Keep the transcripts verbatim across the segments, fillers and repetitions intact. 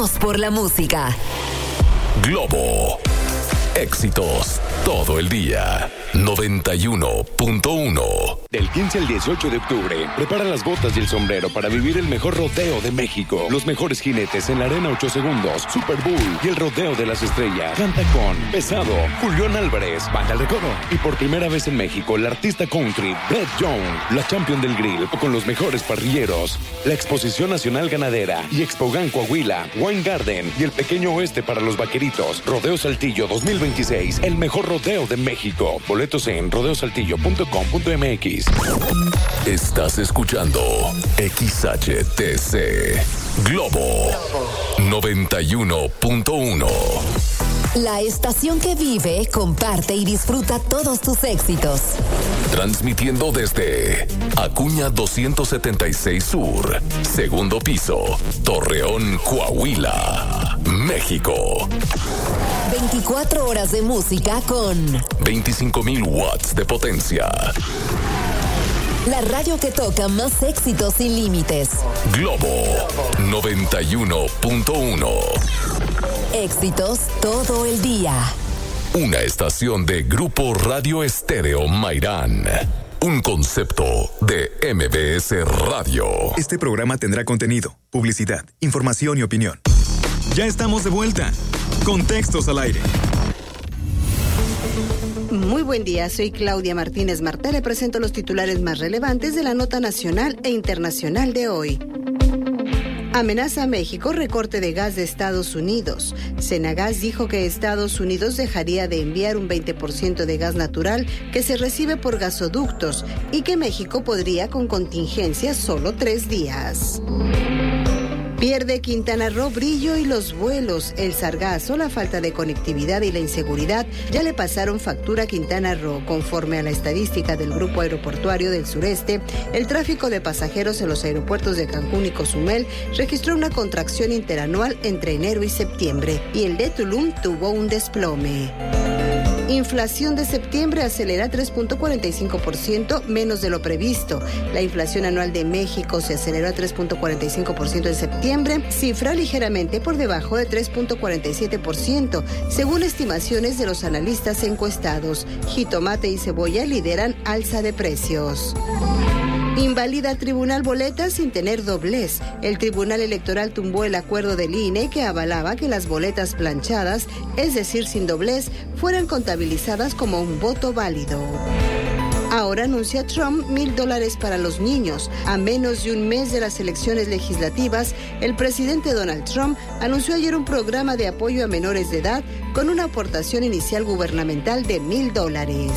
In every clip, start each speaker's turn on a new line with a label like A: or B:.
A: Vamos por la música.
B: Globo. Éxitos todo el día. noventa y uno punto uno.
C: Del quince al dieciocho de octubre, prepara las botas y el sombrero para vivir el mejor rodeo de México. Los mejores jinetes en la arena ocho segundos, Super Bull y el rodeo de las estrellas. Canta con Pesado, Julián Álvarez, Banda El Recodo. Y por primera vez en México, la artista country Brett Young, la champion del grill, con los mejores parrilleros. La Exposición Nacional Ganadera y Expogan Coahuila, Wine Garden y el Pequeño Oeste para los vaqueritos. Rodeo Saltillo dos mil veintiséis, el mejor rodeo de México. Boletos en rodeo saltillo punto com punto m x.
B: Estás escuchando X H T C Globo noventa y uno punto uno.
A: La estación que vive, comparte y disfruta todos tus éxitos.
B: Transmitiendo desde Acuña doscientos setenta y seis Sur, segundo piso, Torreón, Coahuila, México.
A: veinticuatro horas de música con
B: veinticinco mil watts de potencia.
A: La radio que toca más éxitos sin límites.
B: Globo noventa y uno punto uno.
A: Éxitos todo el día.
B: Una estación de Grupo Radio Estéreo Mairán. Un concepto de M B S Radio.
D: Este programa tendrá contenido, publicidad, información y opinión. Ya estamos de vuelta. Contextos al aire.
E: Muy buen día, soy Claudia Martínez Martel. Le presento los titulares más relevantes de la nota nacional e internacional de hoy. Amenaza a México recorte de gas de Estados Unidos. Senagas dijo que Estados Unidos dejaría de enviar un veinte por ciento de gas natural que se recibe por gasoductos y que México podría con contingencia solo tres días. Pierde Quintana Roo brillo y los vuelos. El sargazo, la falta de conectividad y la inseguridad ya le pasaron factura a Quintana Roo. Conforme a la estadística del Grupo Aeroportuario del Sureste, el tráfico de pasajeros en los aeropuertos de Cancún y Cozumel registró una contracción interanual entre enero y septiembre, y el de Tulum tuvo un desplome. Inflación de septiembre acelera tres punto cuarenta y cinco por ciento, menos de lo previsto. La inflación anual de México se aceleró a tres punto cuarenta y cinco por ciento en septiembre, cifra ligeramente por debajo de tres punto cuarenta y siete por ciento, según estimaciones de los analistas encuestados. Jitomate y cebolla lideran alza de precios. Invalida Tribunal boletas sin tener doblez. El Tribunal Electoral tumbó el acuerdo del I N E que avalaba que las boletas planchadas, es decir, sin doblez, fueran contabilizadas como un voto válido. Ahora anuncia Trump mil dólares para los niños. A menos de un mes de las elecciones legislativas, el presidente Donald Trump anunció ayer un programa de apoyo a menores de edad con una aportación inicial gubernamental de mil dólares.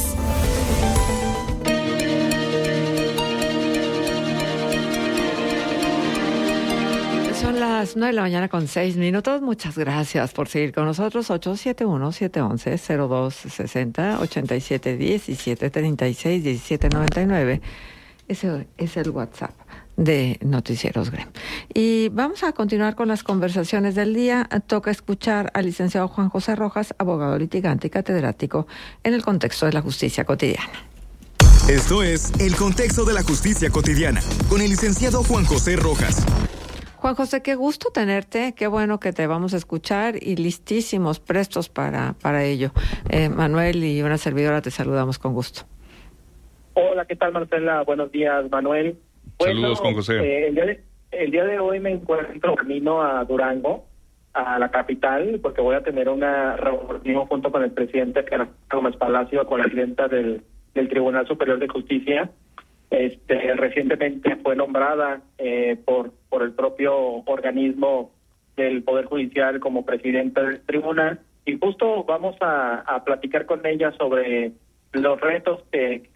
F: Son las nueve de la mañana con seis minutos. Muchas gracias por seguir con nosotros. ocho siete uno, siete uno uno, cero dos seis cero, ocho siete uno siete, treinta y seis, diecisiete noventa y nueve. Ese es el WhatsApp de Noticieros Grem. Y vamos a continuar con las conversaciones del día. Toca escuchar al licenciado Juan José Rojas, abogado litigante y catedrático en el contexto de la justicia cotidiana.
D: Esto es El Contexto de la Justicia Cotidiana, con el licenciado Juan José Rojas.
F: Juan José, qué gusto tenerte, qué bueno que te vamos a escuchar y listísimos, prestos para, para ello. Eh, Manuel y una servidora te saludamos con gusto.
G: Hola, ¿qué tal, Marcela? Buenos días, Manuel. Bueno,
H: saludos, Juan José.
G: Eh, el, día de, el día de hoy me encuentro camino a Durango, a la capital, porque voy a tener una reunión junto con el presidente Gómez Palacio, con la presidenta del, del Tribunal Superior de Justicia. Este, recientemente fue nombrada eh, por por el propio organismo del Poder Judicial como presidenta del tribunal, y justo vamos a, a platicar con ella sobre los retos que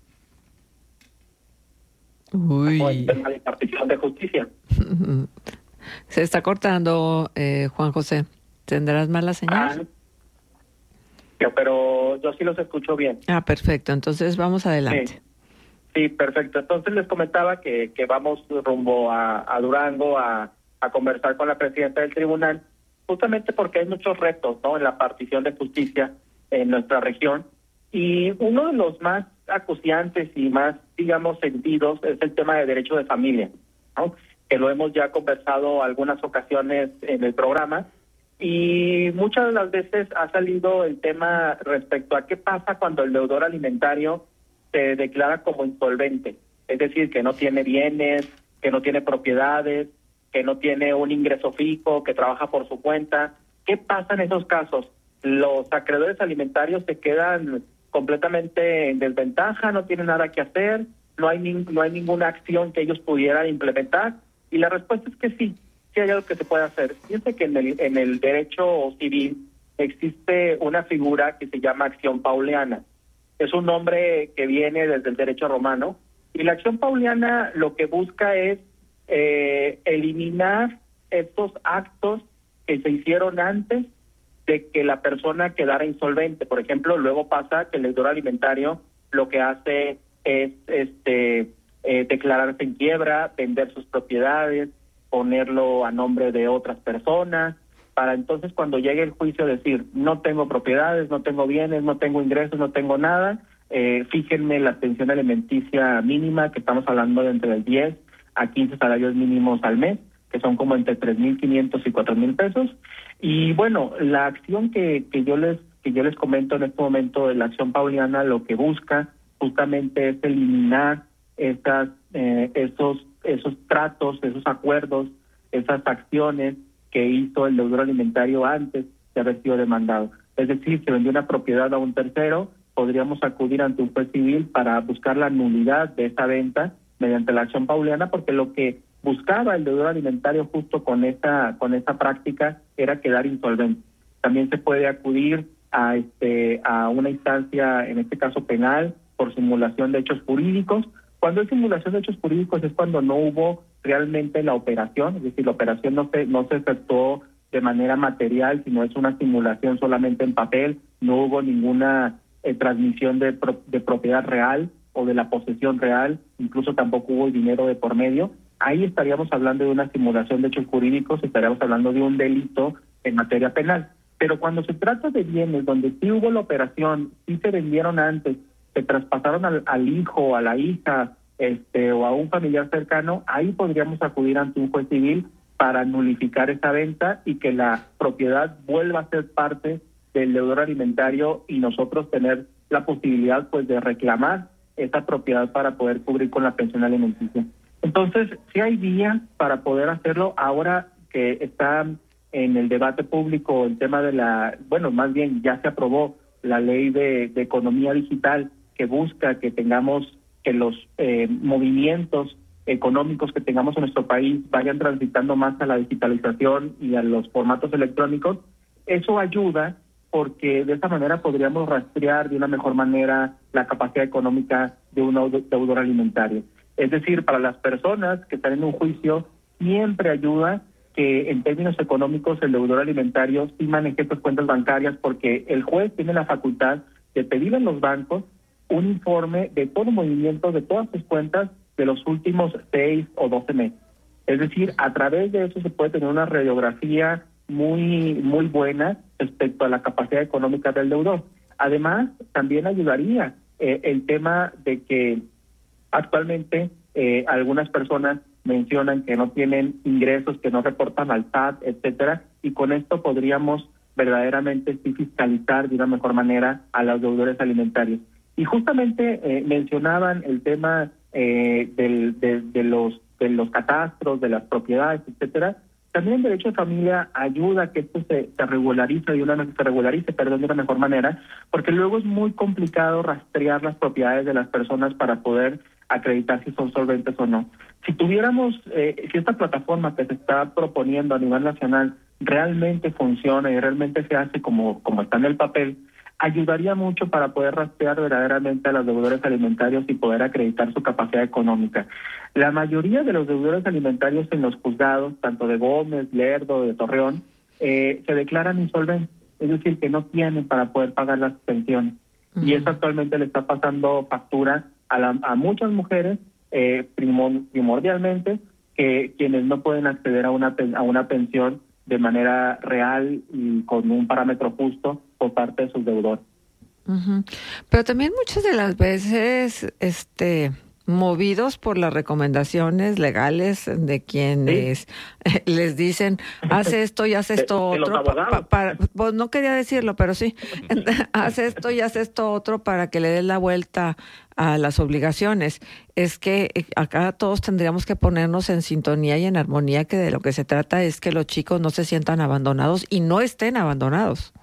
F: Uy.
G: de la impartición de justicia.
F: Se está cortando, eh, Juan José. ¿Tendrás mala señal?
G: Ah, pero yo sí los escucho bien.
F: Ah, perfecto. Entonces vamos adelante.
G: Sí. Sí, perfecto. Entonces les comentaba que, que vamos rumbo a, a Durango a, a conversar con la presidenta del tribunal, justamente porque hay muchos retos, ¿no?, en la partición de justicia en nuestra región, y uno de los más acuciantes y más, digamos, sentidos es el tema de derecho de familia, ¿no? que lo hemos ya conversado algunas ocasiones en el programa, y muchas de las veces ha salido el tema respecto a qué pasa cuando el deudor alimentario se declara como insolvente, es decir, que no tiene bienes, que no tiene propiedades, que no tiene un ingreso fijo, que trabaja por su cuenta. ¿Qué pasa en esos casos? Los acreedores alimentarios se quedan completamente en desventaja, no tienen nada que hacer, no hay ni, no hay ninguna acción que ellos pudieran implementar, y la respuesta es que sí, sí hay algo que se puede hacer. Fíjense que en el, en el derecho civil existe una figura que se llama acción pauliana. Es un nombre que viene desde el derecho romano, y la acción pauliana lo que busca es eh, eliminar estos actos que se hicieron antes de que la persona quedara insolvente. Por ejemplo, luego pasa que el deudor alimentario lo que hace es este eh, declararse en quiebra, vender sus propiedades, ponerlo a nombre de otras personas, para entonces cuando llegue el juicio decir, no tengo propiedades, no tengo bienes, no tengo ingresos, no tengo nada, eh, fíjenme la pensión alimenticia mínima, que estamos hablando de entre el diez a quince salarios mínimos al mes, que son como entre tres mil quinientos y cuatro mil pesos. Y bueno, la acción que, que yo les que yo les comento en este momento de la acción pauliana, lo que busca justamente es eliminar estas eh, esos esos tratos, esos acuerdos, esas acciones que hizo el deudor alimentario antes de haber sido demandado. Es decir, se vendió una propiedad a un tercero, podríamos acudir ante un juez civil para buscar la nulidad de esa venta mediante la acción pauliana, porque lo que buscaba el deudor alimentario justo con esta con esta práctica era quedar insolvente. También se puede acudir a este a una instancia, en este caso penal, por simulación de hechos jurídicos. Cuando es simulación de hechos jurídicos es cuando no hubo realmente la operación, es decir, la operación no se no se efectuó de manera material, sino es una simulación solamente en papel, no hubo ninguna eh, transmisión de, pro, de propiedad real o de la posesión real, incluso tampoco hubo dinero de por medio. Ahí estaríamos hablando de una simulación de hechos jurídicos, estaríamos hablando de un delito en materia penal. Pero cuando se trata de bienes donde sí hubo la operación, sí se vendieron antes, se traspasaron al, al hijo, a la hija, este, o a un familiar cercano, ahí podríamos acudir ante un juez civil para nulificar esa venta y que la propiedad vuelva a ser parte del deudor alimentario y nosotros tener la posibilidad pues de reclamar esa propiedad para poder cubrir con la pensión alimenticia. Entonces, sí hay vías para poder hacerlo. Ahora que está en el debate público el tema de la, bueno, más bien ya se aprobó la ley de, de economía digital que busca que tengamos, que los eh, movimientos económicos que tengamos en nuestro país vayan transitando más a la digitalización y a los formatos electrónicos. Eso ayuda porque de esa manera podríamos rastrear de una mejor manera la capacidad económica de un deudor alimentario. Es decir, para las personas que están en un juicio, siempre ayuda que en términos económicos el deudor alimentario sí maneje sus cuentas bancarias, porque el juez tiene la facultad de pedir a los bancos un informe de todo movimiento de todas sus cuentas de los últimos seis o doce meses. Es decir, a través de eso se puede tener una radiografía muy muy buena respecto a la capacidad económica del deudor. Además, también ayudaría eh, el tema de que actualmente eh, algunas personas mencionan que no tienen ingresos, que no reportan al S A T, etcétera, y con esto podríamos verdaderamente sí fiscalizar de una mejor manera a los deudores alimentarios. Y justamente eh, mencionaban el tema eh, del, de, de los de los catastros, de las propiedades, etcétera. También el derecho de familia ayuda a que esto se, se regularice de una se regularice, perdón, de una mejor manera, porque luego es muy complicado rastrear las propiedades de las personas para poder acreditar si son solventes o no. Si tuviéramos, eh, si esta plataforma que se está proponiendo a nivel nacional realmente funciona y realmente se hace como, como está en el papel, ayudaría mucho para poder rastrear verdaderamente a los deudores alimentarios y poder acreditar su capacidad económica. La mayoría de los deudores alimentarios en los juzgados, tanto de Gómez, Lerdo, de Torreón, eh, se declaran insolventes, es decir, que no tienen para poder pagar las pensiones. Uh-huh. Y eso actualmente le está pasando factura a, la, a muchas mujeres, eh, primordialmente, que quienes no pueden acceder a una, a una pensión de manera real y con un parámetro justo por parte de sus deudores.
F: Uh-huh. Pero también muchas de las veces, este, Movidos por las recomendaciones legales de quienes sí. les dicen, haz esto y haz esto
G: de,
F: otro.
G: De pa, pa,
F: para, pues no quería decirlo, pero sí. Haz esto y haz esto otro para que le des la vuelta a las obligaciones. Es que acá todos tendríamos que ponernos en sintonía y en armonía, que de lo que se trata es que los chicos no se sientan abandonados y no estén abandonados.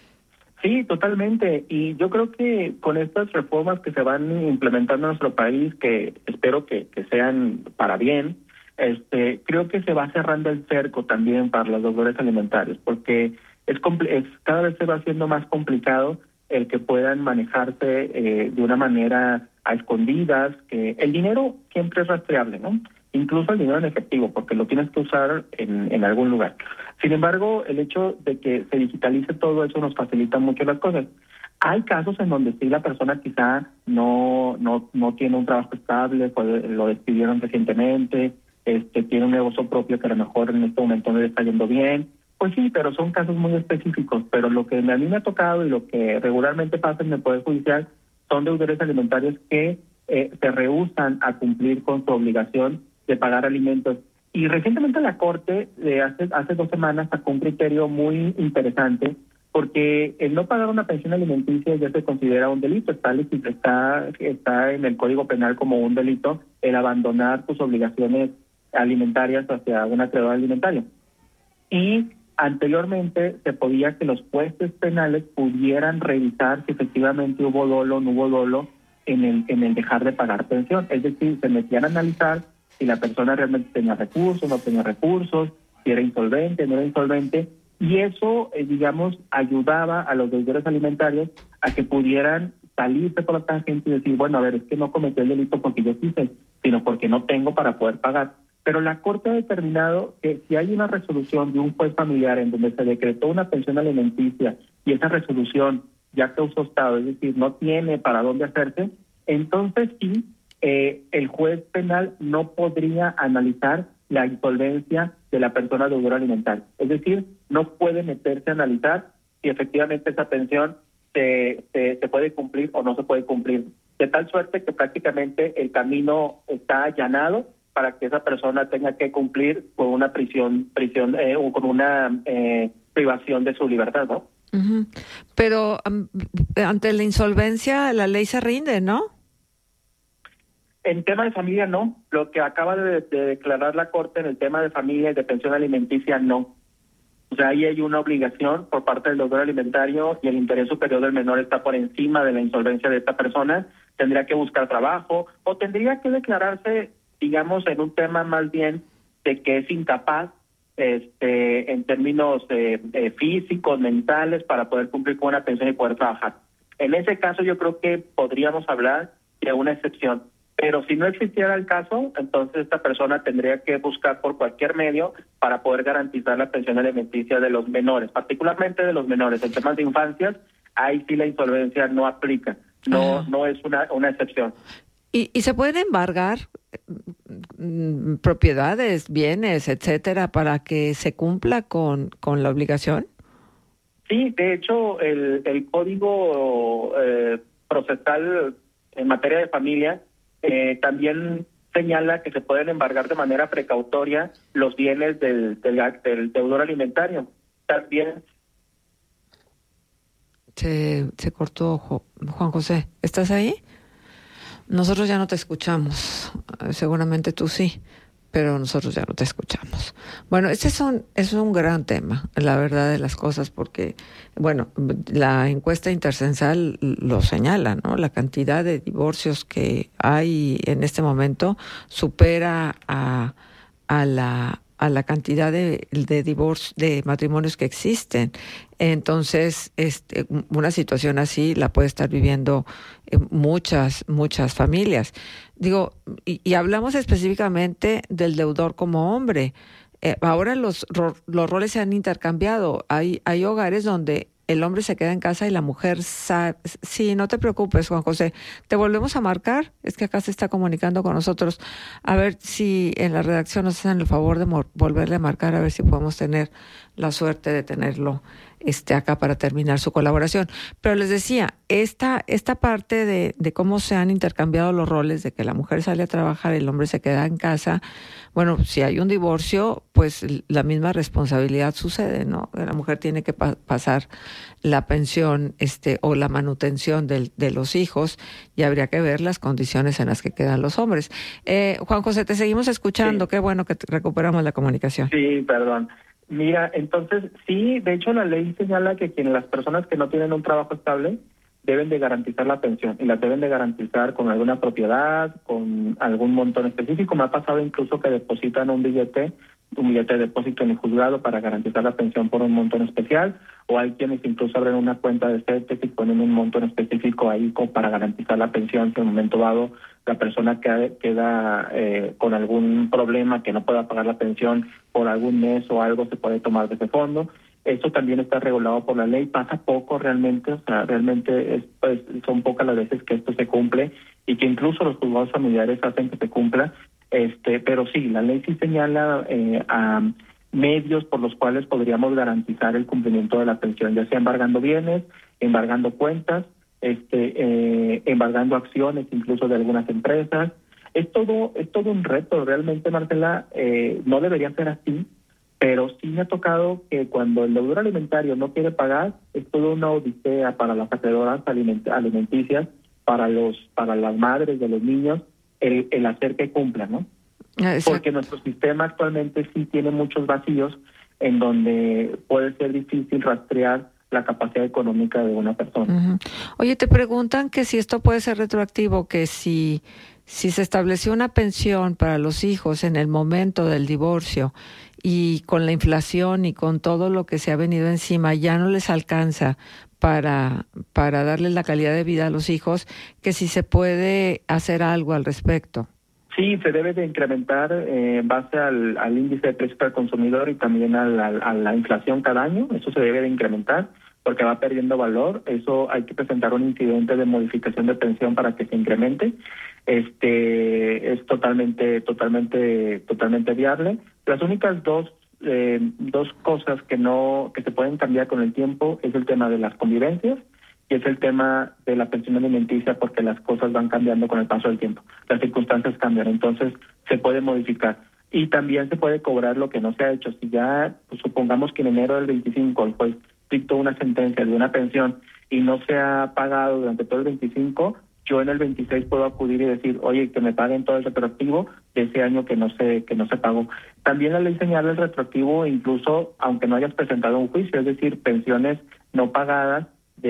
G: Sí, totalmente. Y yo creo que con estas reformas que se van implementando en nuestro país, que espero que, que sean para bien, este, creo que se va cerrando el cerco también para los deudores alimentarios, porque es, es cada vez se va haciendo más complicado el que puedan manejarse eh, de una manera a escondidas, que el dinero siempre es rastreable, ¿no? Incluso el dinero en efectivo, porque lo tienes que usar en, en algún lugar. Sin embargo, el hecho de que se digitalice todo eso nos facilita mucho las cosas. Hay casos en donde sí la persona quizá no no no tiene un trabajo estable, pues lo despidieron recientemente, este tiene un negocio propio que a lo mejor en este momento no le está yendo bien. Pues sí, pero son casos muy específicos. Pero lo que a mí me ha tocado y lo que regularmente pasa en el Poder Judicial son deudores alimentarios que eh, se rehúsan a cumplir con su obligación de pagar alimentos. Y recientemente la Corte, eh, hace, hace dos semanas, sacó un criterio muy interesante, porque el no pagar una pensión alimenticia ya se considera un delito, está, está, está en el Código Penal como un delito el abandonar tus obligaciones alimentarias hacia un acreedor alimentario. Y anteriormente se podía que los jueces penales pudieran revisar si efectivamente hubo dolo o no hubo dolo en el, en el dejar de pagar pensión, es decir, se metían a analizar si la persona realmente tenía recursos, no tenía recursos, si era insolvente, no era insolvente, y eso, eh, digamos, ayudaba a los deudores alimentarios a que pudieran salirse por la tangente y decir, bueno, a ver, es que no cometí el delito porque yo quise, sino porque no tengo para poder pagar. Pero la Corte ha determinado que si hay una resolución de un juez familiar en donde se decretó una pensión alimenticia y esa resolución ya causó estado, es decir, no tiene para dónde hacerse, entonces sí, Eh, el juez penal no podría analizar la insolvencia de la persona deudora alimentaria. Es decir, no puede meterse a analizar si efectivamente esa pensión se, se, se puede cumplir o no se puede cumplir. De tal suerte que prácticamente el camino está allanado para que esa persona tenga que cumplir con una prisión, prisión eh, o con una eh, privación de su libertad, ¿no?
F: Uh-huh. Pero um, ante la insolvencia la ley se rinde, ¿no?
G: En tema de familia, no. Lo que acaba de, de declarar la Corte en el tema de familia y de pensión alimenticia, no. O sea, ahí hay una obligación por parte del deudor alimentario y el interés superior del menor está por encima de la insolvencia de esta persona. Tendría que buscar trabajo o tendría que declararse, digamos, en un tema más bien de que es incapaz este, en términos eh, eh, físicos, mentales, para poder cumplir con una pensión y poder trabajar. En ese caso yo creo que podríamos hablar de una excepción. Pero si no existiera el caso, entonces esta persona tendría que buscar por cualquier medio para poder garantizar la pensión alimenticia de los menores, particularmente de los menores. En temas de infancias, ahí sí la insolvencia no aplica, no, no es una, una excepción.
F: ¿Y, ¿Y se pueden embargar mm, propiedades, bienes, etcétera, para que se cumpla con, con la obligación?
G: Sí, de hecho, el, el Código eh, Procesal en materia de familia Eh, también señala que se pueden embargar de manera precautoria los bienes del, del, del deudor alimentario. También
F: se, se cortó Juan José. ¿Estás ahí? Nosotros ya no te escuchamos. Seguramente tú sí, pero nosotros ya no te escuchamos. Bueno, este es un, es un gran tema, la verdad de las cosas, porque, bueno, la encuesta intercensal lo señala, ¿no? La cantidad de divorcios que hay en este momento supera a, a la a la cantidad de, de divorcios, de matrimonios que existen. Entonces, este, una situación así la puede estar viviendo muchas, muchas familias. Digo, y, y hablamos específicamente del deudor como hombre. Eh, ahora los, los roles se han intercambiado. Hay, hay hogares donde el hombre se queda en casa y la mujer sabe. Sí, no te preocupes, Juan José. Te volvemos a marcar. Es que acá se está comunicando con nosotros. A ver si en la redacción nos hacen el favor de mo- volverle a marcar, a ver si podemos tener la suerte de tenerlo esté acá para terminar su colaboración. Pero les decía, esta, esta parte de, de cómo se han intercambiado los roles, de que la mujer sale a trabajar, el hombre se queda en casa, bueno, si hay un divorcio, pues la misma responsabilidad sucede, ¿no? La mujer tiene que pa- pasar la pensión este, o la manutención del, de los hijos, y habría que ver las condiciones en las que quedan los hombres. Eh, Juan José, te seguimos escuchando. Sí. Qué bueno que recuperamos la comunicación.
G: Sí, perdón. Mira, entonces, sí, de hecho la ley señala que quienes las personas que no tienen un trabajo estable deben de garantizar la pensión, y la deben de garantizar con alguna propiedad, con algún montón específico. Me ha pasado incluso que depositan un billete, un billete de depósito en el juzgado para garantizar la pensión por un montón especial, o hay quienes incluso abren una cuenta de CETES y ponen un montón específico ahí como para garantizar la pensión si en un momento dado la persona queda, queda eh, con algún problema que no pueda pagar la pensión por algún mes o algo, se puede tomar de ese fondo. Esto también está regulado por la ley, pasa poco realmente, o sea, realmente es, pues, son pocas las veces que esto se cumple y que incluso los juzgados familiares hacen que se cumpla, este, pero sí, la ley sí señala eh, a medios por los cuales podríamos garantizar el cumplimiento de la pensión, ya sea embargando bienes, embargando cuentas, este, eh, embargando acciones incluso de algunas empresas. Es todo, es todo un reto, realmente, Marcela, eh, no debería ser así. Pero sí me ha tocado que cuando el deudor alimentario no quiere pagar, es toda una odisea para las acreedoras aliment- alimenticias, para los para las madres de los niños, el, el hacer que cumplan, ¿no? Exacto. Porque nuestro sistema actualmente sí tiene muchos vacíos en donde puede ser difícil rastrear la capacidad económica de una persona.
F: Uh-huh. Oye, te preguntan que si esto puede ser retroactivo, que si, si se estableció una pensión para los hijos en el momento del divorcio y con la inflación y con todo lo que se ha venido encima ya no les alcanza para, para darles la calidad de vida a los hijos, que si se puede hacer algo al respecto.
G: Sí, se debe de incrementar eh, en base al, al índice de precios al consumidor y también a la, a la inflación cada año. Eso se debe de incrementar porque va perdiendo valor. Eso hay que presentar un incidente de modificación de pensión para que se incremente. Este es totalmente, totalmente, totalmente viable. Las únicas dos eh, dos cosas que no que se pueden cambiar con el tiempo es el tema de las convivencias y es el tema de la pensión alimenticia, porque las cosas van cambiando con el paso del tiempo, las circunstancias cambian, entonces se puede modificar. Y también se puede cobrar lo que no se ha hecho. Si ya, pues, supongamos que en enero del veinticinco el juez dictó una sentencia de una pensión y no se ha pagado durante todo el veinticinco, yo en el veintiséis puedo acudir y decir, oye, que me paguen todo el retroactivo de ese año que no se que no se pagó. También la ley señala el retroactivo incluso aunque no hayas presentado un juicio, es decir, pensiones no pagadas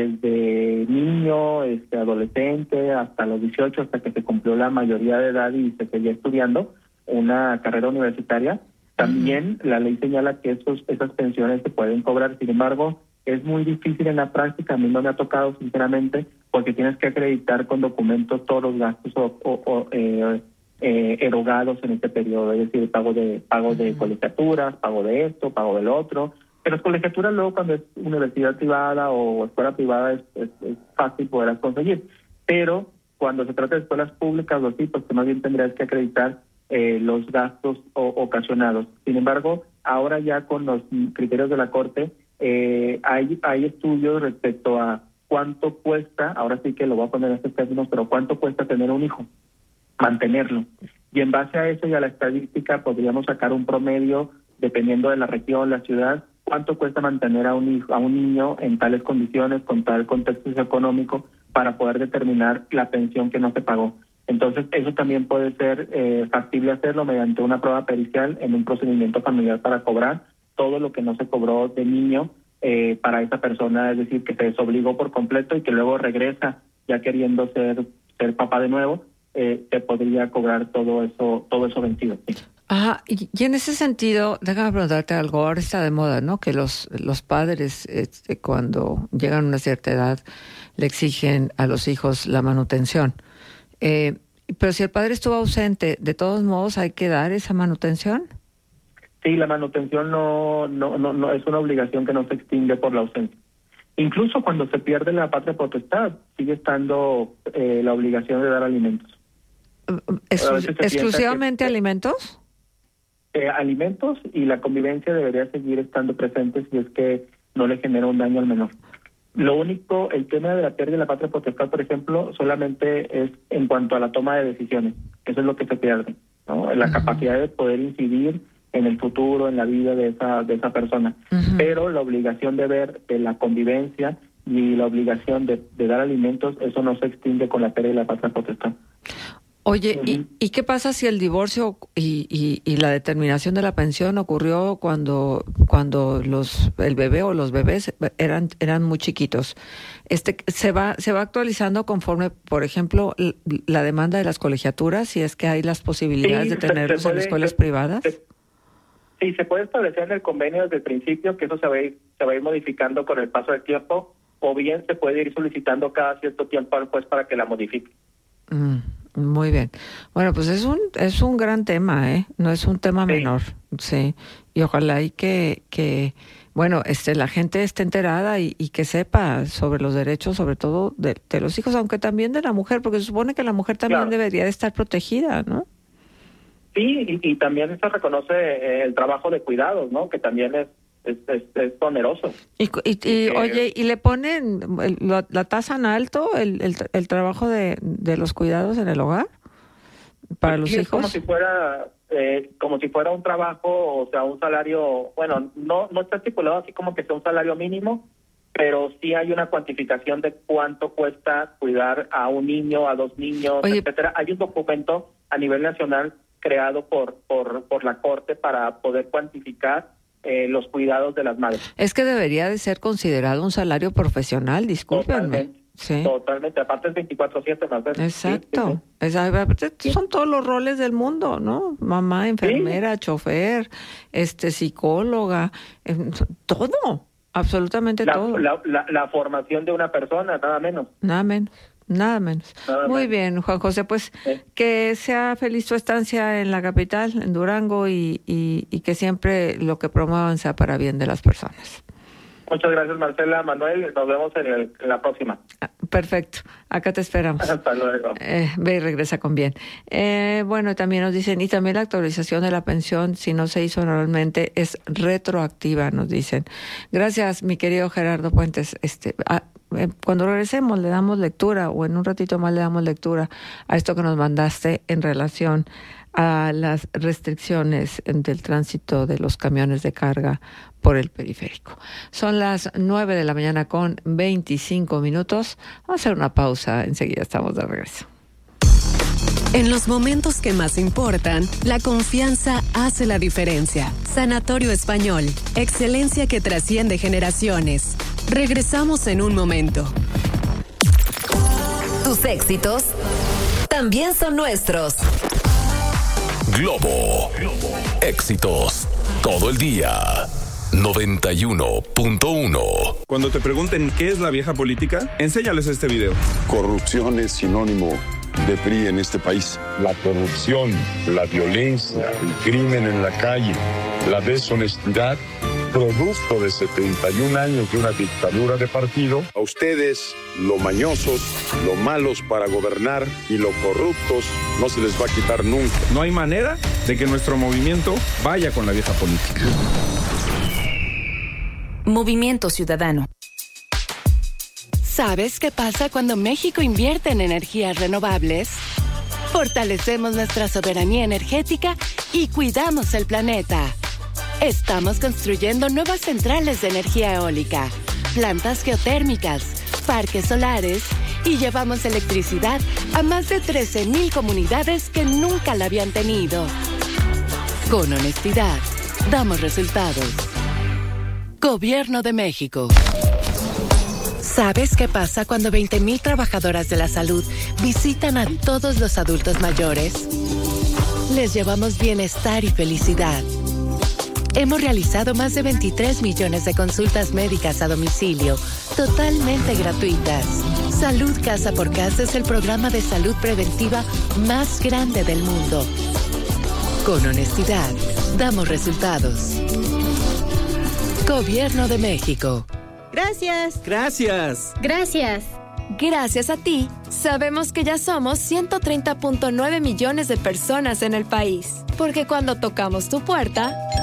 G: desde niño, este, adolescente, hasta los dieciocho, hasta que se cumplió la mayoría de edad y se seguía estudiando una carrera universitaria. También uh-huh. la ley señala que esos, esas pensiones se pueden cobrar. Sin embargo, es muy difícil en la práctica, a mí no me ha tocado sinceramente, porque tienes que acreditar con documentos todos los gastos o, o, o eh, eh, erogados en este periodo, es decir, pago de pago de colegiaturas, pago de esto, pago del otro. Pero las colegiaturas luego cuando es universidad privada o escuela privada es, es, es fácil poderlas conseguir, pero cuando se trata de escuelas públicas o así, pues que más bien tendrías que acreditar eh, los gastos o, ocasionados. Sin embargo, ahora ya con los criterios de la Corte, eh, hay, hay estudios respecto a cuánto cuesta, ahora sí que lo voy a poner en estos términos, pero cuánto cuesta tener un hijo, mantenerlo. Y en base a eso y a la estadística podríamos sacar un promedio, dependiendo de la región, la ciudad, cuánto cuesta mantener a un hijo, a un niño en tales condiciones, con tal contexto socioeconómico, para poder determinar la pensión que no se pagó. Entonces, eso también puede ser eh, factible hacerlo mediante una prueba pericial en un procedimiento familiar para cobrar todo lo que no se cobró de niño eh, para esa persona, es decir, que se desobligó por completo y que luego regresa ya queriendo ser ser papá de nuevo, eh, se podría cobrar todo eso todo eso vencido. ¿Sí?
F: Ah, y, y en ese sentido, déjame preguntarte algo, ahora está de moda, ¿no? Que los los padres, este, cuando llegan a una cierta edad, le exigen a los hijos la manutención. Eh, pero si el padre estuvo ausente, ¿de todos modos hay que dar esa manutención?
G: Sí, la manutención no, no, no, no es una obligación que no se extingue por la ausencia. Incluso cuando se pierde la patria potestad, sigue estando eh, la obligación de dar alimentos.
F: ¿Exclu- ¿Exclusivamente que, alimentos?
G: Eh, alimentos y la convivencia debería seguir estando presente si es que no le genera un daño al menor. Lo único, el tema de la pérdida de la patria potestad, por ejemplo, solamente es en cuanto a la toma de decisiones. Eso es lo que se pierde, ¿no? La uh-huh. capacidad de poder incidir en el futuro, en la vida de esa de esa persona. Uh-huh. Pero la obligación de ver de la convivencia y la obligación de, de dar alimentos, eso no se extingue con la pérdida de la patria potestad.
F: Oye, ¿y, ¿y qué pasa si el divorcio y, y, y la determinación de la pensión ocurrió cuando cuando los el bebé o los bebés eran eran muy chiquitos? Este se va se va actualizando conforme, por ejemplo, la demanda de las colegiaturas, si es que hay las posibilidades sí, de tenerlos se, se puede, en escuelas
G: se,
F: privadas.
G: Se, sí, se puede establecer en el convenio desde el principio que eso se va a ir, se va a ir modificando con el paso del tiempo, o bien se puede ir solicitando cada cierto tiempo pues para que la modifique.
F: Mm. Muy bien. Bueno, pues es un es un gran tema, ¿eh? No es un tema sí. menor, sí. Y ojalá y que que bueno, este la gente esté enterada y, y que sepa sobre los derechos, sobre todo de, de los hijos, aunque también de la mujer, porque se supone que la mujer también claro. debería de estar protegida, ¿no?
G: Sí, y, y también se reconoce eh, el trabajo de cuidados, ¿no? Que también es Es, es, es oneroso.
F: Y, y, y, y que, oye, ¿y le ponen el, la, la tasan alto el, el, el trabajo de, de los cuidados en el hogar para
G: sí,
F: los
G: es
F: hijos?
G: Como si fuera eh, como si fuera un trabajo, o sea, un salario, bueno, no no está estipulado así como que sea un salario mínimo, pero sí hay una cuantificación de cuánto cuesta cuidar a un niño, a dos niños, oye, etcétera. Hay un documento a nivel nacional creado por por por la Corte para poder cuantificar Eh, los cuidados de las madres.
F: Es que debería de ser considerado un salario profesional, discúlpenme.
G: Totalmente,
F: sí.
G: totalmente. Aparte es veinticuatro siete más veces.
F: Exacto.
G: Sí, sí,
F: sí. Son todos los roles del mundo, ¿no? Mamá, enfermera, sí. chofer, este, psicóloga, eh, todo, absolutamente
G: la,
F: todo.
G: La, la, la formación de una persona, nada menos.
F: Nada menos. Nada menos. Nada Muy menos. bien, Juan José, pues ¿Sí? que sea feliz tu estancia en la capital, en Durango, y, y, y que siempre lo que promuevan sea para bien de las personas.
G: Muchas gracias, Marcela. Manuel, nos vemos en, el, en la próxima.
F: Ah, perfecto, acá te esperamos.
G: Hasta luego.
F: Eh, ve y regresa con bien. Eh, bueno, también nos dicen, y también la actualización de la pensión, si no se hizo normalmente, es retroactiva, nos dicen. Gracias, mi querido Gerardo Puentes. Este, ah, Cuando regresemos le damos lectura, o en un ratito más le damos lectura a esto que nos mandaste en relación a las restricciones del tránsito de los camiones de carga por el periférico. Son las nueve de la mañana con veinticinco minutos. Vamos a hacer una pausa, enseguida estamos de regreso.
A: En los momentos que más importan, la confianza hace la diferencia. Sanatorio Español, excelencia que trasciende generaciones. Regresamos en un momento. Tus éxitos también son nuestros.
B: Globo. Éxitos todo el día. noventa y uno punto uno.
H: Cuando te pregunten qué es la vieja política, enséñales este video.
I: Corrupción es sinónimo de P R I en este país.
J: La corrupción, la violencia, el crimen en la calle, la deshonestidad, producto de setenta y un años de una dictadura de partido.
I: A ustedes, lo mañosos, lo malos para gobernar y lo corruptos, no se les va a quitar nunca.
H: No hay manera de que nuestro movimiento vaya con la vieja política.
K: Movimiento Ciudadano.
L: ¿Sabes qué pasa cuando México invierte en energías renovables? Fortalecemos nuestra soberanía energética y cuidamos el planeta. Estamos construyendo nuevas centrales de energía eólica, plantas geotérmicas, parques solares y llevamos electricidad a más de trece mil comunidades que nunca la habían tenido. Con honestidad, damos resultados. Gobierno de México. ¿Sabes qué pasa cuando veinte mil trabajadoras de la salud visitan a todos los adultos mayores? Les llevamos bienestar y felicidad. Hemos realizado más de veintitrés millones de consultas médicas a domicilio, totalmente gratuitas. Salud Casa por Casa es el programa de salud preventiva más grande del mundo. Con honestidad, damos resultados. Gobierno de México.
M: Gracias.
N: Gracias.
M: Gracias.
O: Gracias a ti, sabemos que ya somos ciento treinta punto nueve millones de personas en el país. Porque cuando tocamos tu puerta,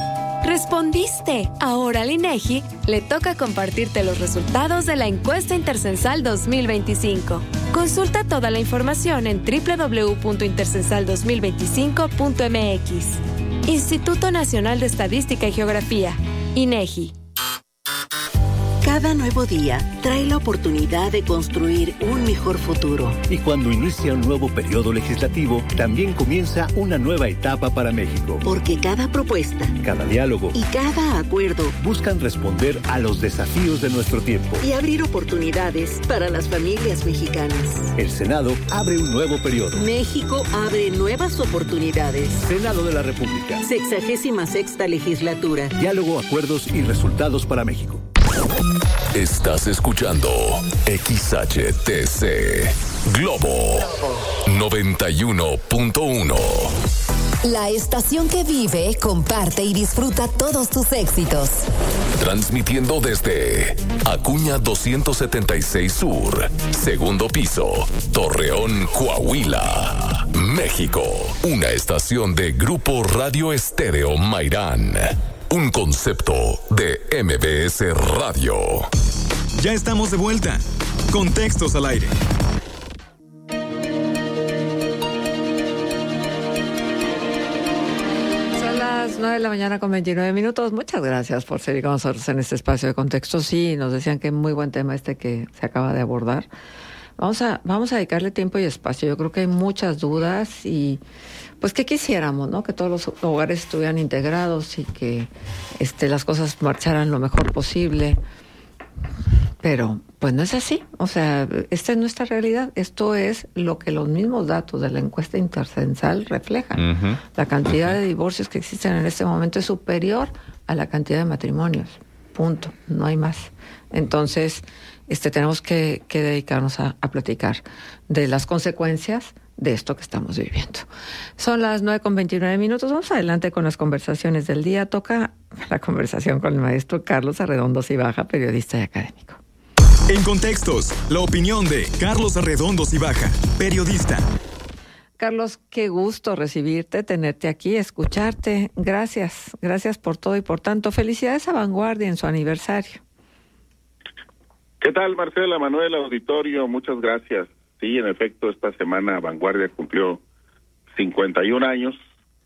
O: ¡Respondiste! Ahora al INEGI le toca compartirte los resultados de la encuesta intercensal dos mil veinticinco. Consulta toda la información en doble u doble u doble u punto intercensal dos mil veinticinco punto m x. Instituto Nacional de Estadística y Geografía, INEGI.
M: Cada nuevo día trae la oportunidad de construir un mejor futuro.
N: Y cuando inicia un nuevo periodo legislativo, también comienza una nueva etapa para México.
M: Porque cada propuesta,
N: cada diálogo
M: y cada acuerdo
N: buscan responder a los desafíos de nuestro tiempo
M: y abrir oportunidades para las familias mexicanas.
N: El Senado abre un nuevo periodo.
M: México abre nuevas oportunidades.
N: Senado de la República.
M: Sexagésima sexta legislatura.
N: Diálogo, acuerdos y resultados para México.
B: Estás escuchando X H T C Globo noventa y uno punto uno.
P: La estación que vive, comparte y disfruta todos tus éxitos.
B: Transmitiendo desde Acuña doscientos setenta y seis Sur, segundo piso, Torreón, Coahuila, México. Una estación de Grupo Radio Estéreo Mairán. Un concepto de M B S Radio.
D: Ya estamos de vuelta. Contextos al aire.
F: Son las nueve de la mañana con veintinueve minutos. Muchas gracias por seguir con nosotros en este espacio de contexto. Sí, nos decían que muy buen tema este que se acaba de abordar. Vamos a, vamos a dedicarle tiempo y espacio. Yo creo que hay muchas dudas y pues que quisiéramos, ¿no? Que todos los hogares estuvieran integrados y que este, las cosas marcharan lo mejor posible. Pero pues no es así. O sea, esta es nuestra realidad. Esto es lo que los mismos datos de la encuesta intercensal reflejan. Uh-huh. La cantidad uh-huh. de divorcios que existen en este momento es superior a la cantidad de matrimonios. Punto. No hay más. Entonces, este, tenemos que, que dedicarnos a, a platicar de las consecuencias de esto que estamos viviendo. Son las nueve con veintinueve minutos. Vamos adelante con las conversaciones del día. Toca la conversación con el maestro Carlos Arredondo Cibaja, periodista y académico.
D: En Contextos, la opinión de Carlos Arredondo Cibaja, periodista.
F: Carlos, qué gusto recibirte, tenerte aquí, escucharte. Gracias, gracias por todo y por tanto. Felicidades a Vanguardia en su aniversario.
Q: ¿Qué tal, Marcela, Manuel, auditorio? Muchas gracias. Sí, en efecto, esta semana Vanguardia cumplió cincuenta y un años.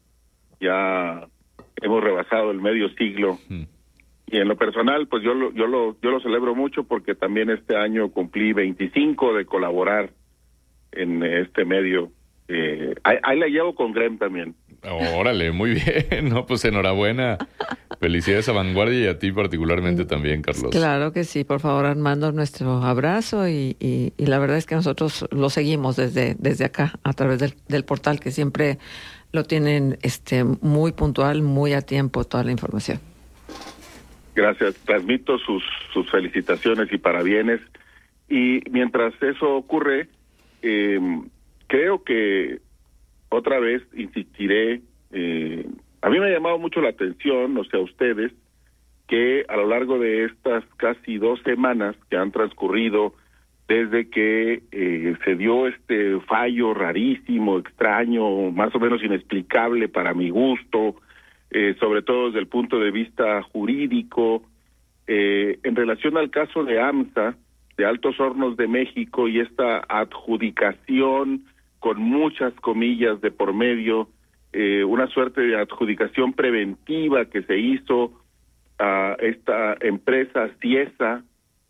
Q: Ya hemos rebasado el medio siglo. Mm. Y en lo personal, pues yo lo, yo lo, yo lo celebro mucho porque también este año cumplí veinticinco de colaborar en este medio. Eh, ahí, ahí la llevo con Grem también.
R: Órale, muy bien. No, pues enhorabuena. Felicidades a Vanguardia y a ti particularmente también, Carlos.
F: Claro que sí. Por favor, Armando, nuestro abrazo y, y, y la verdad es que nosotros lo seguimos desde, desde acá, a través del, del portal, que siempre lo tienen este muy puntual, muy a tiempo, toda la información.
Q: Gracias. Transmito sus, sus felicitaciones y parabienes. Y mientras eso ocurre, eh, creo que otra vez insistiré, eh, a mí me ha llamado mucho la atención, o sea, ustedes, que a lo largo de estas casi dos semanas que han transcurrido desde que eh, se dio este fallo rarísimo, extraño, más o menos inexplicable para mi gusto, eh, sobre todo desde el punto de vista jurídico, eh, en relación al caso de AMSA, de Altos Hornos de México, y esta adjudicación con muchas comillas de por medio, eh, una suerte de adjudicación preventiva que se hizo a esta empresa Ciesa,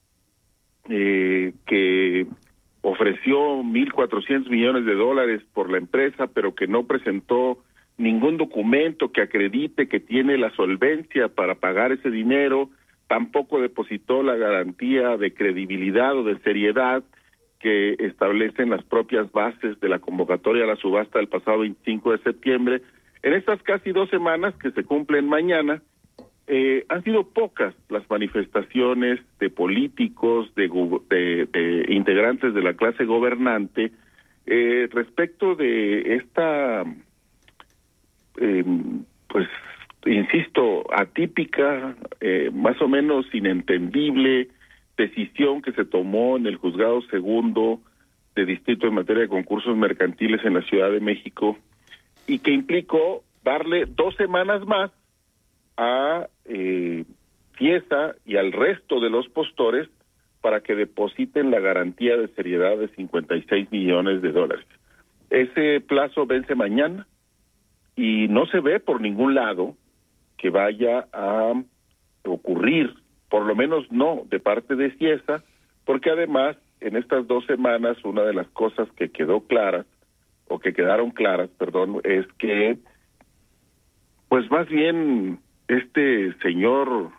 Q: eh, que ofreció mil cuatrocientos millones de dólares por la empresa, pero que no presentó ningún documento que acredite que tiene la solvencia para pagar ese dinero, tampoco depositó la garantía de credibilidad o de seriedad que establecen las propias bases de la convocatoria a la subasta del pasado veinticinco de septiembre. En estas casi dos semanas que se cumplen mañana, eh, han sido pocas las manifestaciones de políticos, de, de, de integrantes de la clase gobernante, eh, respecto de esta, eh, pues, insisto, atípica, eh, más o menos inentendible decisión que se tomó en el Juzgado Segundo de Distrito en materia de concursos mercantiles en la Ciudad de México y que implicó darle dos semanas más a eh, Ciesa y al resto de los postores para que depositen la garantía de seriedad de cincuenta y seis millones de dólares. Ese plazo vence mañana y no se ve por ningún lado que vaya a ocurrir, por lo menos no de parte de Ciesa, porque además en estas dos semanas una de las cosas que quedó claras, o que quedaron claras, perdón, es que pues más bien este señor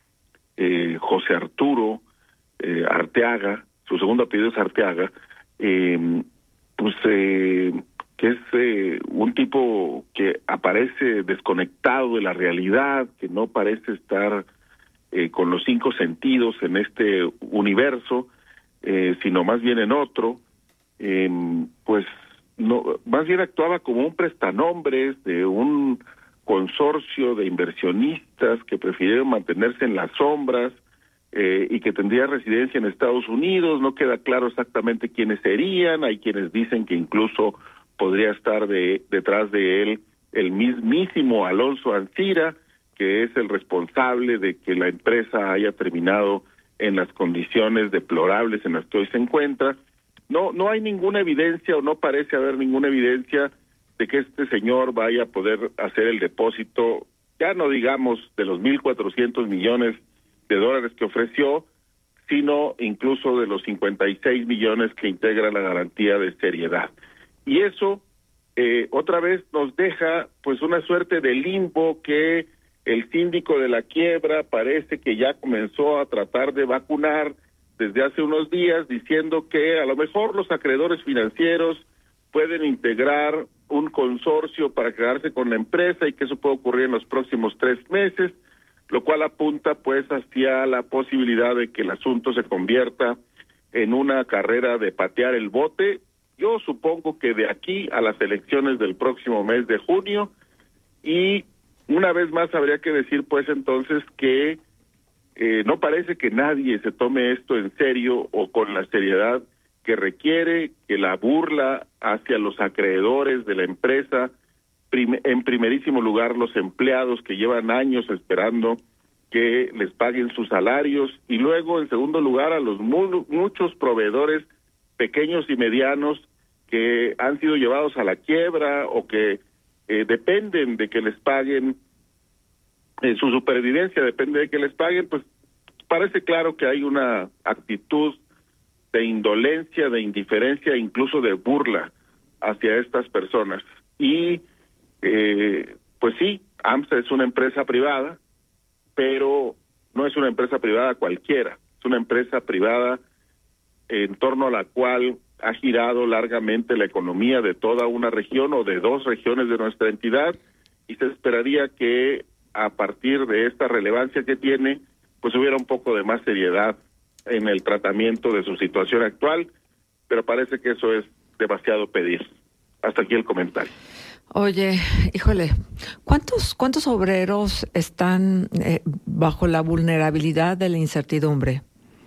Q: eh, José Arturo eh, Arteaga, su segundo apellido es Arteaga, eh, pues eh, que es eh, un tipo que aparece desconectado de la realidad, que no parece estar eh, con los cinco sentidos en este universo, eh, sino más bien en otro, eh, pues no, más bien actuaba como un prestanombres de un consorcio de inversionistas que prefirieron mantenerse en las sombras eh, y que tendría residencia en Estados Unidos. No queda claro exactamente quiénes serían. Hay quienes dicen que incluso podría estar de, detrás de él el mismísimo Alonso Ancira, que es el responsable de que la empresa haya terminado en las condiciones deplorables en las que hoy se encuentra. No, no hay ninguna evidencia, o no parece haber ninguna evidencia de que este señor vaya a poder hacer el depósito, ya no digamos de los mil cuatrocientos millones de dólares que ofreció, sino incluso de los cincuenta y seis millones que integra la garantía de seriedad. Y eso eh, otra vez nos deja pues una suerte de limbo que el síndico de la quiebra parece que ya comenzó a tratar de vacunar desde hace unos días, diciendo que a lo mejor los acreedores financieros pueden integrar un consorcio para quedarse con la empresa y que eso puede ocurrir en los próximos tres meses, lo cual apunta pues hacia la posibilidad de que el asunto se convierta en una carrera de patear el bote. Yo supongo que de aquí a las elecciones del próximo mes de junio, y una vez más habría que decir pues entonces que eh, no parece que nadie se tome esto en serio o con la seriedad que requiere, que la burla hacia los acreedores de la empresa, prim- en primerísimo lugar los empleados que llevan años esperando que les paguen sus salarios, y luego en segundo lugar a los mu- muchos proveedores pequeños y medianos que han sido llevados a la quiebra o que eh, dependen de que les paguen, eh, su supervivencia depende de que les paguen. Pues parece claro que hay una actitud de indolencia, de indiferencia, incluso de burla hacia estas personas. Y eh, pues sí, AMSA es una empresa privada, pero no es una empresa privada cualquiera, es una empresa privada en torno a la cual ha girado largamente la economía de toda una región o de dos regiones de nuestra entidad, y se esperaría que a partir de esta relevancia que tiene, pues hubiera un poco de más seriedad en el tratamiento de su situación actual, pero parece que eso es demasiado pedir. Hasta aquí el comentario.
F: Oye, híjole, ¿cuántos cuántos obreros están eh, bajo la vulnerabilidad de la incertidumbre?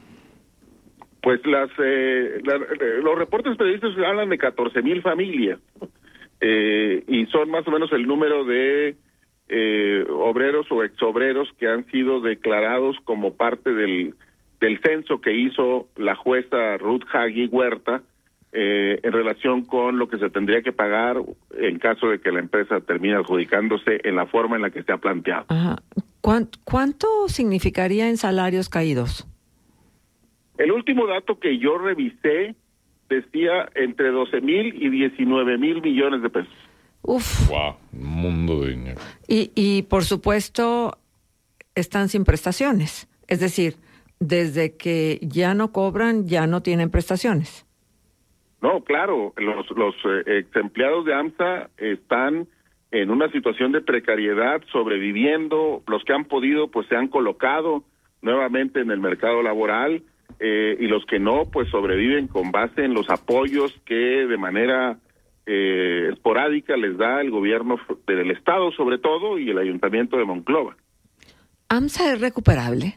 Q: Pues las eh, la, los reportes periodísticos hablan de catorce mil familias eh, y son más o menos el número de eh, obreros o exobreros que han sido declarados como parte del del censo que hizo la jueza Ruth Hagui Huerta eh, en relación con lo que se tendría que pagar en caso de que la empresa termine adjudicándose en la forma en la que se ha planteado.
F: Ajá. ¿Cuánto, ¿Cuánto significaría en salarios caídos?
Q: El último dato que yo revisé decía entre doce mil y diecinueve mil millones de pesos.
F: Uf.
R: Wow, un mundo de dinero.
F: Y, y por supuesto están sin prestaciones, es decir, desde que ya no cobran, ya no tienen prestaciones.
Q: No, claro, los, los eh, ex empleados de AMSA están en una situación de precariedad, sobreviviendo. Los que han podido, pues se han colocado nuevamente en el mercado laboral, eh, y los que no, pues sobreviven con base en los apoyos que de manera eh, esporádica les da el gobierno del Estado, sobre todo, y el Ayuntamiento de Monclova.
F: ¿AMSA es recuperable?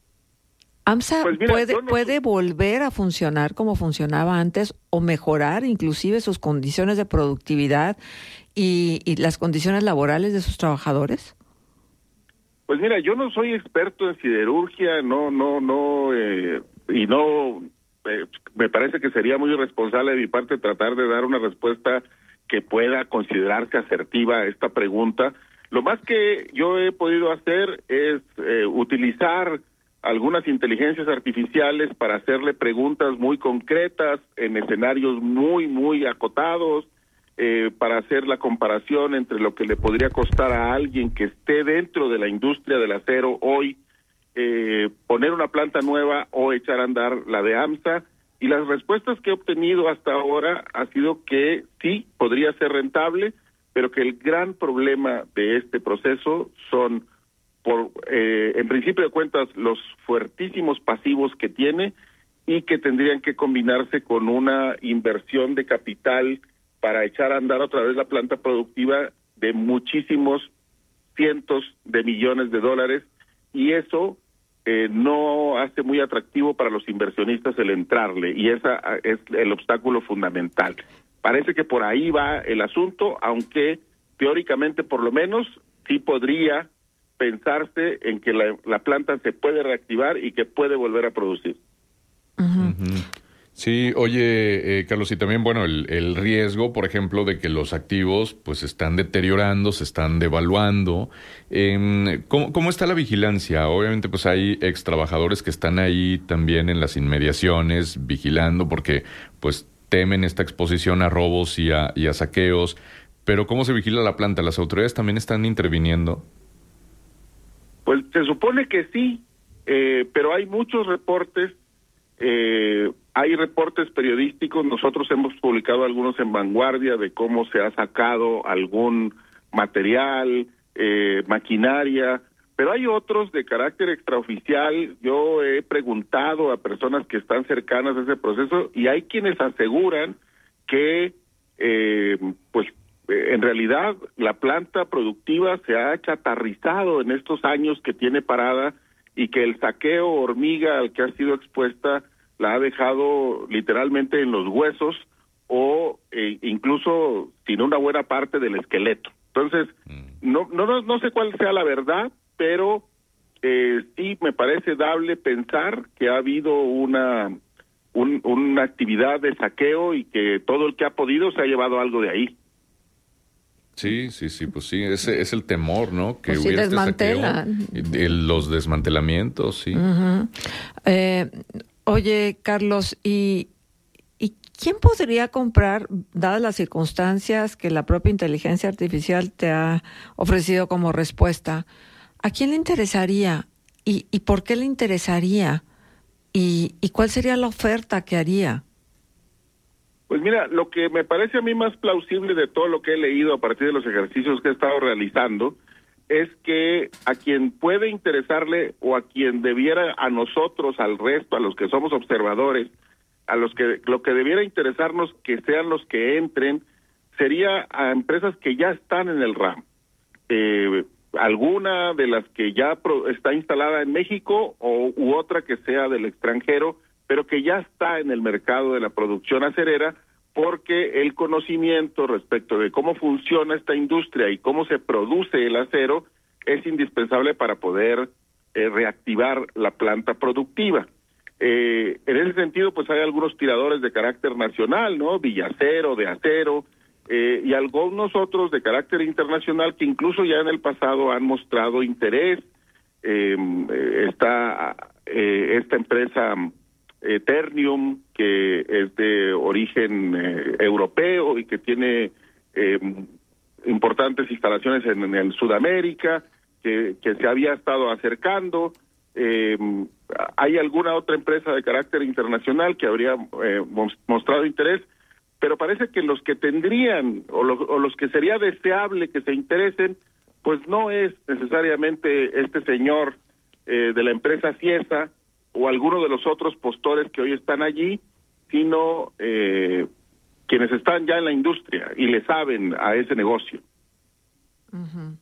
F: ¿AMSA pues mira, puede, no... puede volver a funcionar como funcionaba antes o mejorar inclusive sus condiciones de productividad y, y las condiciones laborales de sus trabajadores?
Q: Pues mira, yo no soy experto en siderurgia, no, no, no, eh, y no, eh, me parece que sería muy irresponsable de mi parte tratar de dar una respuesta que pueda considerarse asertiva a esta pregunta. Lo más que yo he podido hacer es eh, utilizar algunas inteligencias artificiales para hacerle preguntas muy concretas en escenarios muy, muy acotados, eh, para hacer la comparación entre lo que le podría costar a alguien que esté dentro de la industria del acero hoy, eh, poner una planta nueva o echar a andar la de AMSA. Y las respuestas que he obtenido hasta ahora ha sido que sí, podría ser rentable, pero que el gran problema de este proceso son, por eh, en principio de cuentas, los fuertísimos pasivos que tiene y que tendrían que combinarse con una inversión de capital para echar a andar otra vez la planta productiva de muchísimos cientos de millones de dólares, y eso Eh, no hace muy atractivo para los inversionistas el entrarle, y ese es el obstáculo fundamental. Parece que por ahí va el asunto, aunque teóricamente por lo menos sí podría pensarse en que la, la planta se puede reactivar y que puede volver a producir.
R: Uh-huh. Uh-huh. Sí, oye, eh, Carlos, y también, bueno, el, el riesgo, por ejemplo, de que los activos pues se están deteriorando, se están devaluando. Eh, ¿cómo, ¿Cómo está la vigilancia? Obviamente, pues hay ex trabajadores que están ahí también en las inmediaciones vigilando porque pues temen esta exposición a robos y a, y a saqueos. Pero ¿cómo se vigila la planta? ¿Las autoridades también están interviniendo?
Q: Pues se supone que sí, eh, pero hay muchos reportes. Eh, hay reportes periodísticos, nosotros hemos publicado algunos en Vanguardia de cómo se ha sacado algún material, eh, maquinaria, pero hay otros de carácter extraoficial. Yo he preguntado a personas que están cercanas a ese proceso y hay quienes aseguran que eh, pues eh, en realidad la planta productiva se ha chatarrizado en estos años que tiene parada y que el saqueo hormiga al que ha sido expuesta la ha dejado literalmente en los huesos o eh, incluso sin una buena parte del esqueleto. Entonces, no no no sé cuál sea la verdad, pero eh, sí me parece dable pensar que ha habido una un, una actividad de saqueo y que todo el que ha podido se ha llevado algo de ahí.
R: Sí, sí, sí, pues sí, ese es el temor, ¿no? Que
F: pues sí,
R: hubiera
F: desmantelan.
R: Este saqueo, el, los desmantelamientos, sí.
F: Uh-huh. Eh, oye, Carlos, ¿y, ¿y quién podría comprar, dadas las circunstancias que la propia inteligencia artificial te ha ofrecido como respuesta, a quién le interesaría? ¿Y, y por qué le interesaría? ¿Y, ¿Y cuál sería la oferta que haría?
Q: Pues mira, lo que me parece a mí más plausible de todo lo que he leído a partir de los ejercicios que he estado realizando es que a quien puede interesarle o a quien debiera, a nosotros, al resto, a los que somos observadores, a los que lo que debiera interesarnos que sean los que entren, sería a empresas que ya están en el ramo. Eh, alguna de las que ya pro, está instalada en México o u otra que sea del extranjero, pero que ya está en el mercado de la producción acerera, porque el conocimiento respecto de cómo funciona esta industria y cómo se produce el acero es indispensable para poder eh, reactivar la planta productiva. Eh, en ese sentido, pues hay algunos tiradores de carácter nacional, ¿no? Villacero, de acero, eh, y algunos otros de carácter internacional que incluso ya en el pasado han mostrado interés. Eh, está eh, esta empresa Eh, Ternium, que es de origen eh, europeo y que tiene eh, importantes instalaciones en, en el Sudamérica, que, que se había estado acercando. Eh, hay alguna otra empresa de carácter internacional que habría eh, mostrado interés, pero parece que los que tendrían o, lo, o los que sería deseable que se interesen, pues no es necesariamente este señor eh, de la empresa Ciesa o alguno de los otros postores que hoy están allí, sino eh, quienes están ya en la industria y le saben a ese negocio.
F: Uh-huh.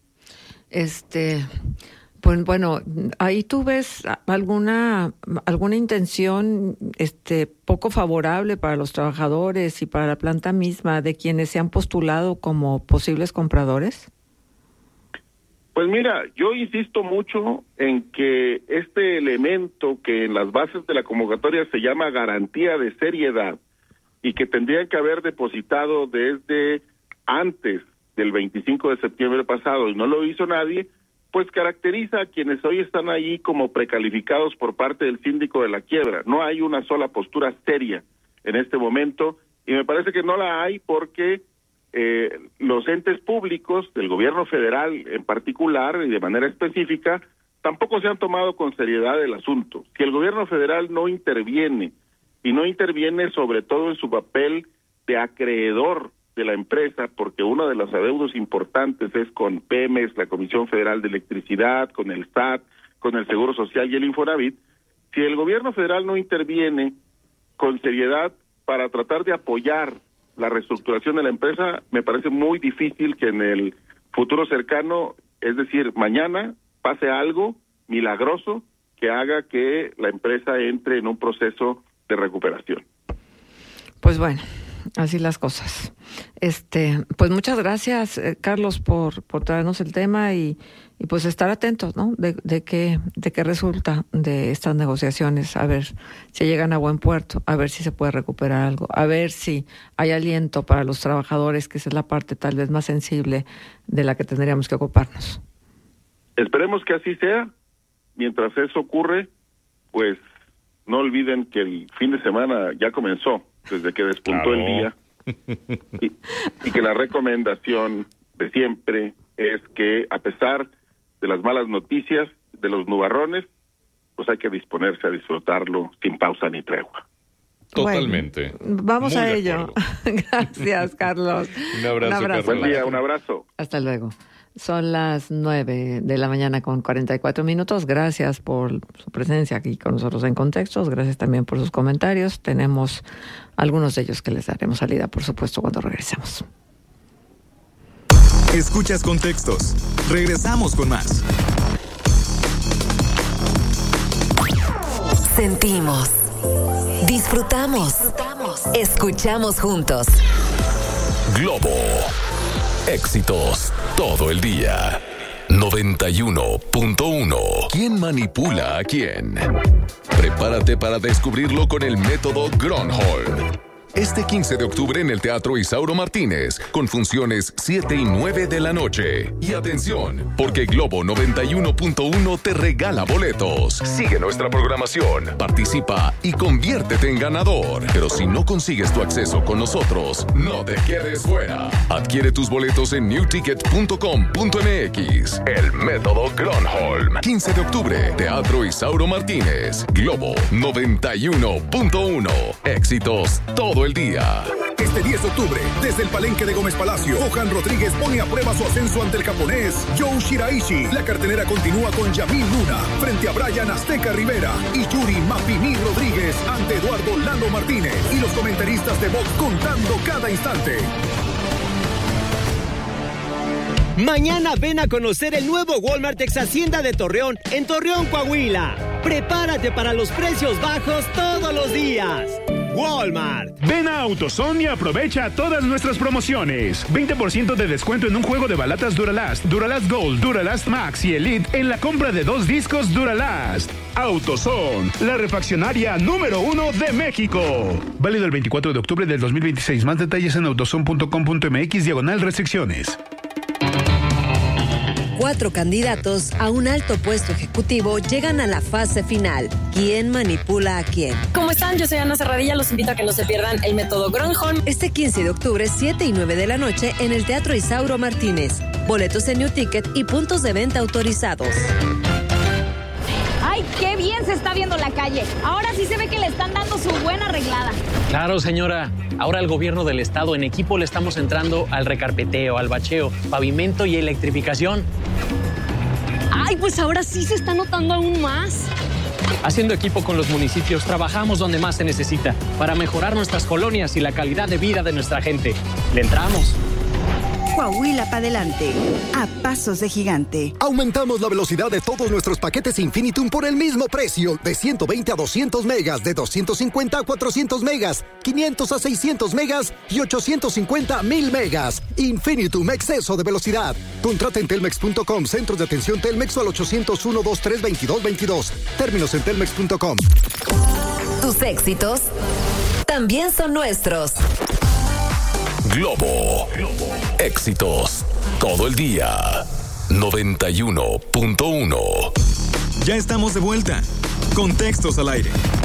F: Este, pues bueno, ahí tú ves alguna alguna intención este poco favorable para los trabajadores y para la planta misma de quienes se han postulado como posibles compradores.
Q: Pues mira, yo insisto mucho en que este elemento que en las bases de la convocatoria se llama garantía de seriedad y que tendría que haber depositado desde antes del veinticinco de septiembre pasado y no lo hizo nadie, pues caracteriza a quienes hoy están ahí como precalificados por parte del síndico de la quiebra. No hay una sola postura seria en este momento y me parece que no la hay porque eh, los entes públicos, del gobierno federal en particular y de manera específica, tampoco se han tomado con seriedad el asunto. Si el gobierno federal no interviene, y no interviene sobre todo en su papel de acreedor de la empresa, porque uno de los adeudos importantes es con Pemex, la Comisión Federal de Electricidad, con el S A T, con el Seguro Social y el Infonavit, si el gobierno federal no interviene con seriedad para tratar de apoyar la reestructuración de la empresa, me parece muy difícil que en el futuro cercano, es decir, mañana, pase algo milagroso que haga que la empresa entre en un proceso de recuperación.
F: Pues bueno, así las cosas. Este, pues muchas gracias, eh, Carlos, por, por traernos el tema y, y pues estar atentos, ¿no? De, de qué, de qué resulta de estas negociaciones, a ver si llegan a buen puerto, a ver si se puede recuperar algo, a ver si hay aliento para los trabajadores, que esa es la parte tal vez más sensible de la que tendríamos que ocuparnos.
Q: Esperemos que así sea. Mientras eso ocurre, pues no olviden que el fin de semana ya comenzó, desde que despuntó claro. el día, y, y que la recomendación de siempre es que, a pesar de las malas noticias, de los nubarrones, pues hay que disponerse a disfrutarlo sin pausa ni tregua.
R: Totalmente.
F: Bueno, vamos Muy a ello. Gracias, Carlos.
R: Un abrazo, un abrazo.
Q: Buen día, un abrazo.
F: Hasta luego. Son las nueve de la mañana con cuarenta y cuatro minutos. Gracias por su presencia aquí con nosotros en Contextos. Gracias también por sus comentarios. Tenemos algunos de ellos que les daremos salida, por supuesto, cuando regresemos.
D: Escuchas Contextos. Regresamos con más.
P: Sentimos. Disfrutamos. Disfrutamos. Escuchamos juntos.
B: Globo. Éxitos todo el día. noventa y uno punto uno. ¿Quién manipula a quién? Prepárate para descubrirlo con el método Gronholm. Este quince de octubre en el Teatro Isauro Martínez, con funciones siete y nueve de la noche. Y atención, porque Globo noventa y uno punto uno te regala boletos. Sigue nuestra programación, participa y conviértete en ganador. Pero si no consigues tu acceso con nosotros, no te quedes fuera. Adquiere tus boletos en new ticket punto com punto m x. El método Gronholm. quince de octubre, Teatro Isauro Martínez. Globo noventa y uno punto uno. Éxitos todo el día.
S: Este diez de octubre, desde el Palenque de Gómez Palacio, Johan Rodríguez pone a prueba su ascenso ante el japonés Joe Shiraishi. La cartelera continúa con Yamil Luna frente a Brian Azteca Rivera y Yuri Mapimí Rodríguez ante Eduardo Lando Martínez y los comentaristas de box contando cada instante.
T: Mañana ven a conocer el nuevo Walmart Ex Hacienda de Torreón en Torreón, Coahuila. Prepárate para los precios bajos todos los días. Walmart.
U: Ven a AutoZone y aprovecha todas nuestras promociones. veinte por ciento de descuento en un juego de balatas Duralast, Duralast Gold, Duralast Max y Elite en la compra de dos discos Duralast. AutoZone, la refaccionaria número uno de México. Válido el veinticuatro de octubre del dos mil veintiséis. Más detalles en autozone punto com punto m x diagonal restricciones.
A: Cuatro candidatos a un alto puesto ejecutivo llegan a la fase final. ¿Quién manipula a quién?
V: ¿Cómo están? Yo soy Ana Serradilla. Los invito a que no se pierdan el método Gronholm.
A: Este quince de octubre, siete y nueve de la noche, en el Teatro Isauro Martínez. Boletos en New Ticket y puntos de venta autorizados.
V: ¡Ay, qué bien se está viendo la calle! Ahora sí se ve que le están dando su buena arreglada.
W: Claro, señora. Ahora el gobierno del estado en equipo le estamos entrando al recarpeteo, al bacheo, pavimento y electrificación.
V: ¡Ay, pues ahora sí se está notando aún más!
W: Haciendo equipo con los municipios, trabajamos donde más se necesita para mejorar nuestras colonias y la calidad de vida de nuestra gente. ¡Le entramos!
C: Coahuila para adelante, a pasos de gigante.
E: Aumentamos la velocidad de todos nuestros paquetes Infinitum por el mismo precio, de ciento veinte a doscientos megas, de doscientos cincuenta a cuatrocientos megas, quinientos a seiscientos megas y ochocientos cincuenta a mil megas. Infinitum, exceso de velocidad. Contrata en telmex punto com, centros de atención Telmex o al ochocientos uno, veintitrés, veintidós veintidós. Términos en telmex punto com.
P: Tus éxitos también son nuestros.
B: Globo. Éxitos todo el día. noventa y uno punto uno.
D: Ya estamos de vuelta. Contextos al aire.